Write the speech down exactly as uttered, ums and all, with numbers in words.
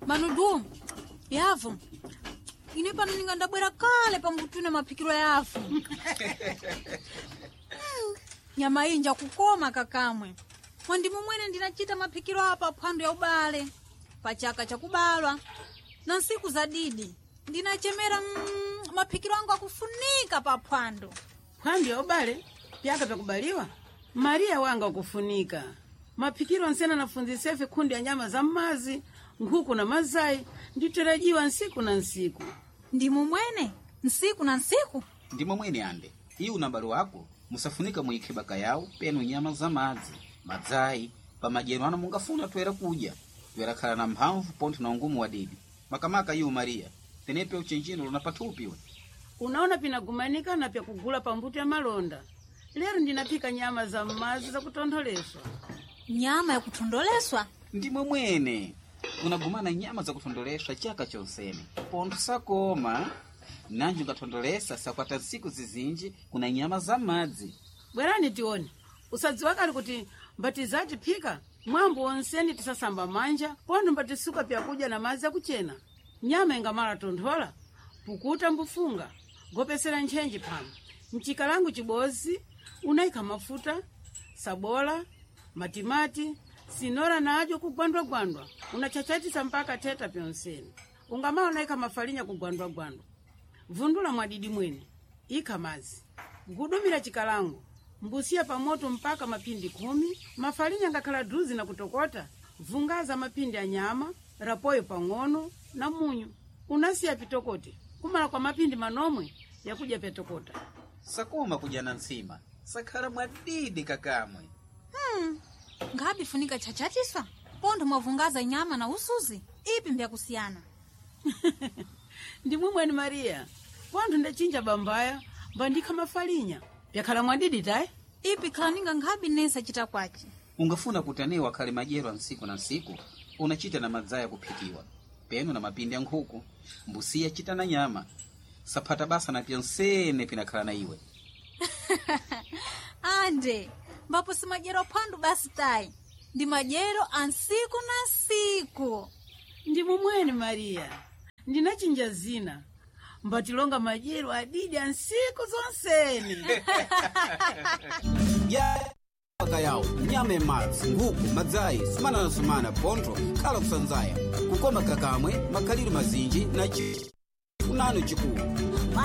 Manudu, yavu. Ine pano ninga ndabwera kale pambutune mapikiro yavu. mm. Nyama inja kukoma kakamwe. Mwandi mumwene ndinachita mapikiro hapa phwando ya ubale. Pachaka cha kubalwa. Na siku za didi. Ndinachemera mm, mapikiro angu akufunika pa phwando. Phwando ya ubale? Pyaka pya kubaliwa? Maria wanga kufunika. Mapikiro nsena nafunzisefe kundi ya nyama za mazi, nkuku na mazai, nditarajiwa nsiku na nsiku. Ndimu mwene? Nsiku na nsiku? Ndimu mwene ande. Hii unambari wako, musafunika muikibaka yao, penu nyama za mazi, mazai, pa majeruana mungafuna tuwera kuja. Tuwera kala na mhamvu ponti na ungumu wa didi. Makamaka yu Maria, tenepe uchenjino lunapatupiwe. Unaona pinagumanika na pya kugula pambuto ya malonda. Lero ndinapika nyama za mazi za kutondoleswa. Nyama ya kutondoleswa? Ndimwe mwene. Unagumana nyama za kutondoleswa chaka chonsene. Pontu sakoma. Nanju ngatondolesa sakwata siku zizinji kuna nyama za mazi. Bwerani tione. Usadzi wakali kuti mbatizaji pika. Mwambu onseni tisasamba manja. Pontu mbatisuka pya kuja na mazi ya kuchena. Nyama ingamara tondola. Pukuta mbufunga. Gopesera nchenji pano. Mchikalangu chibozi. Unaika mafuta. Sabola. Matimati. Sinora na ajo kugwandwa gwandwa. Unachachatisa mpaka teta pionseni. Ungamaa unaika mafalinya kugwandwa gwandwa. Vundula mwadidi mwene. Ika mazi. Gudumira chikalangu. Mbusia pamoto mpaka mapindi kumi. Mafalinya ngakala druzi na kutokota. Vungaza mapindi ya nyama. Rapoyo pangono na munyu. Unasia pitokote. Kumala kwa mapindi manomwe ya kuja petokota. Sakoma kujana nsima. Sakara mwadidi kakamwe. Hmm. Ngabi funika chachatiswa? Pondo mwavungaza nyama na usuzi. Ipi mbya kusiana? Ndimu mwene Maria. Pondo ndachinja bambaya. Bandika mafalinya. Pyakala mwadidi tai? Ipi klaninga ngabi nesa chita kwachi. Ungafuna kutanewa kale majero nsiku na nsiku. Unachita na mazaya kupikiwa. Penu na mapindi ya nkuku. Mbusia chita na nyama. Sapata basa na pionsene pinakala na iwe. Ande. Mbapo si majero pandu basi tai. Ndi majero ansiku na siku. Ndimu mwene Maria. Ndinachinja zina. Mbatilonga majero adidi ansiku zonseni. Ya paka yao, nyame mazi, nguku, mazai, sumana na sumana, ponto, kala kusanzaya. Kukoma kakamwe, makaliru mazinji, na chi. Unano chikuu.